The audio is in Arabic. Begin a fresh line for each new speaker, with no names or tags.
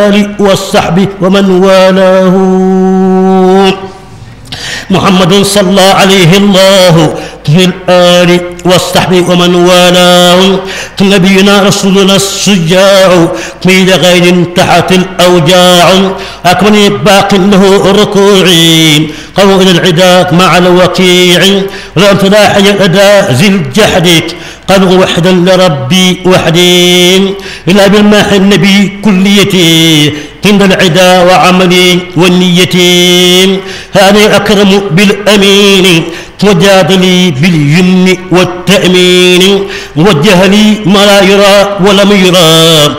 والصحب ومن والاه. محمد صلى عليه الله في الآل والصحب ومن والاه. نبينا رسولنا الشجاع في غير تحت الأوجاع. أكمل باق له ركوعي قوم العدا مع الوكيع. لا تلاحي الأداء ذي الجحد قالوا وحدا لربي وحدي. إلا بالماح النبي كليتي عند العدا وعملي والنية. هذا أكرم بالأمين وجادلي باليمن والتأمين. وجه لي ما لا يرى ولم يرى